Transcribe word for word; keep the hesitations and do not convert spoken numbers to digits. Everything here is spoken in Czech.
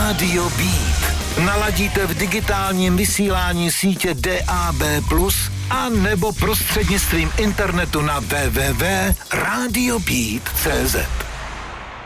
Rádio Beat. Naladíte v digitálním vysílání sítě D A B plus, a nebo prostřednictvím internetu na w w w tečka radio beat tečka c z.